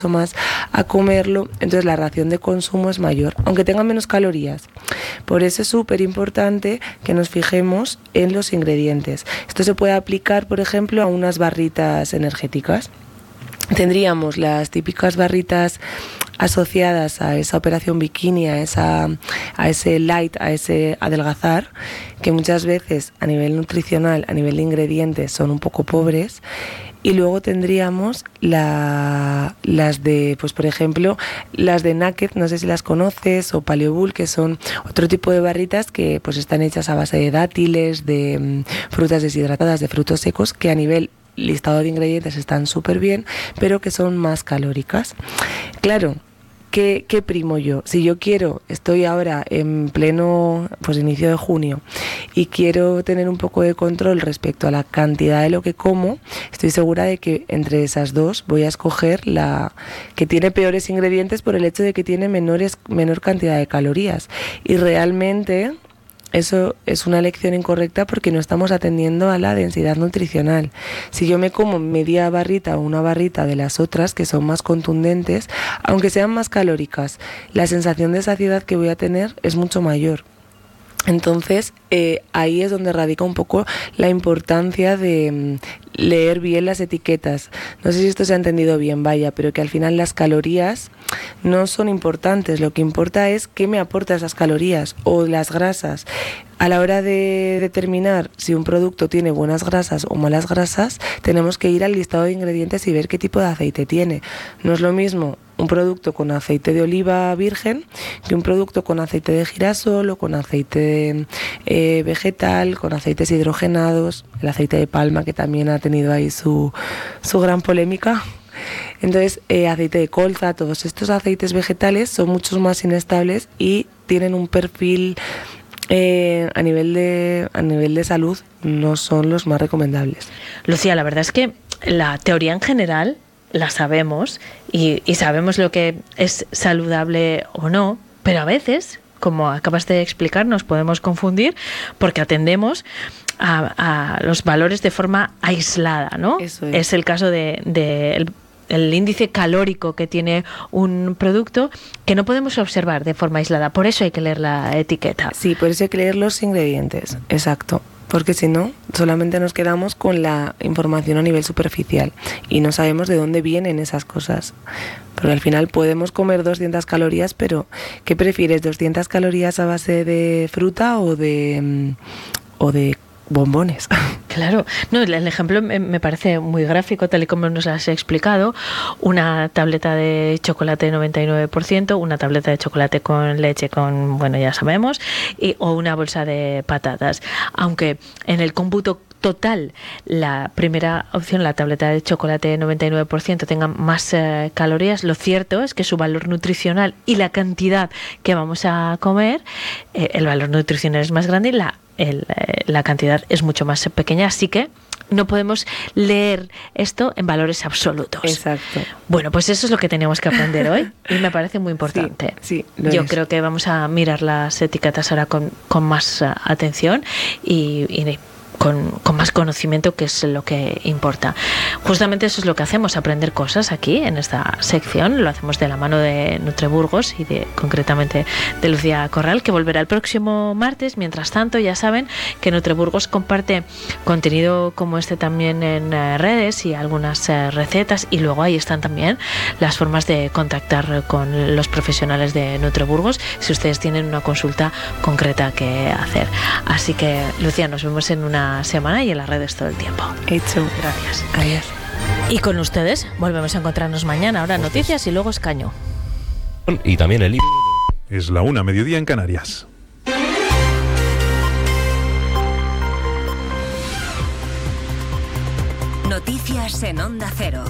más a comerlo, entonces la ración de consumo es mayor, aunque tenga menos calorías. Por eso es súper importante que nos fijemos en los ingredientes. Esto se puede aplicar, por ejemplo, a unas barritas energéticas. Tendríamos las típicas barritas asociadas a esa operación bikini, a ese light, a ese adelgazar, que muchas veces a nivel nutricional, a nivel de ingredientes, son un poco pobres. Y luego tendríamos las de, pues por ejemplo, las de Naked, no sé si las conoces, o Paleobull, que son otro tipo de barritas que pues están hechas a base de dátiles, de frutas deshidratadas, de frutos secos, que a nivel listado de ingredientes están súper bien, pero que son más calóricas. Claro, ¿qué primo yo? Si yo estoy ahora en pleno pues inicio de junio y quiero tener un poco de control respecto a la cantidad de lo que como, estoy segura de que entre esas dos voy a escoger la que tiene peores ingredientes por el hecho de que tiene menor cantidad de calorías. Y realmente eso es una elección incorrecta porque no estamos atendiendo a la densidad nutricional. Si yo me como media barrita o una barrita de las otras que son más contundentes, aunque sean más calóricas, la sensación de saciedad que voy a tener es mucho mayor. Entonces, ahí es donde radica un poco la importancia de leer bien las etiquetas. No sé si esto se ha entendido bien, vaya, pero que al final las calorías no son importantes. Lo que importa es qué me aporta esas calorías o las grasas. A la hora de determinar si un producto tiene buenas grasas o malas grasas, tenemos que ir al listado de ingredientes y ver qué tipo de aceite tiene. No es lo mismo un producto con aceite de oliva virgen que un producto con aceite de girasol o con aceite vegetal, con aceites hidrogenados, el aceite de palma, que también ha tenido ahí su gran polémica. Entonces, aceite de colza, todos estos aceites vegetales son mucho más inestables y tienen un perfil a nivel de salud, no son los más recomendables. Lucía, la verdad es que la teoría en general la sabemos y sabemos lo que es saludable o no, pero a veces, como acabas de explicar, nos podemos confundir porque atendemos a los valores de forma aislada, ¿no? Eso es. Es el caso de el índice calórico que tiene un producto que no podemos observar de forma aislada. Por eso hay que leer la etiqueta. Sí, por eso hay que leer los ingredientes, exacto. Porque si no, solamente nos quedamos con la información a nivel superficial y no sabemos de dónde vienen esas cosas. Porque al final podemos comer 200 calorías, pero ¿qué prefieres? ¿200 calorías a base de fruta o de bombones? Claro, no, el ejemplo me parece muy gráfico, tal y como nos has explicado. Una tableta de chocolate 99%, una tableta de chocolate con leche bueno, ya sabemos, o una bolsa de patatas. Aunque en el cómputo total, la primera opción, la tableta de chocolate 99%, tenga más calorías, lo cierto es que su valor nutricional y la cantidad que vamos a comer, el valor nutricional es más grande y la cantidad es mucho más pequeña, así que no podemos leer esto en valores absolutos. Exacto. Bueno, pues eso es lo que tenemos que aprender hoy y me parece muy importante. Sí, yo creo que vamos a mirar las etiquetas ahora con más atención y con más conocimiento, que es lo que importa. Justamente eso es lo que hacemos, aprender cosas aquí en esta sección. Lo hacemos de la mano de Nutriburgos y concretamente de Lucía Corral, que volverá el próximo martes. Mientras tanto, ya saben que Nutriburgos comparte contenido como este también en redes y algunas recetas, y luego ahí están también las formas de contactar con los profesionales de Nutriburgos si ustedes tienen una consulta concreta que hacer. Así que, Lucía, nos vemos en una semana y en las redes todo el tiempo. Hecho. Gracias. Adiós. Y con ustedes volvemos a encontrarnos mañana. Ahora noticias y luego escaño. Y también el libro. Es la 1:00 mediodía en Canarias. Noticias en Onda Cero.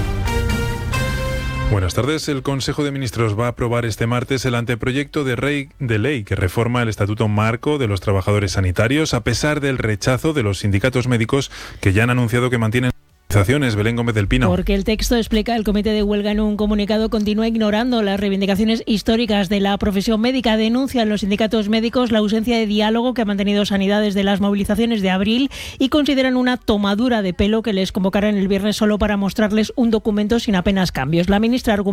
Buenas tardes. El Consejo de Ministros va a aprobar este martes el anteproyecto de ley que reforma el Estatuto Marco de los Trabajadores Sanitarios, a pesar del rechazo de los sindicatos médicos que ya han anunciado que mantienen Belén Gómez del Pino. Porque el texto, explica el Comité de Huelga en un comunicado, continúa ignorando las reivindicaciones históricas de la profesión médica. Denuncian los sindicatos médicos la ausencia de diálogo que ha mantenido Sanidad desde las movilizaciones de abril y consideran una tomadura de pelo que les convocaran el viernes solo para mostrarles un documento sin apenas cambios. La ministra argumenta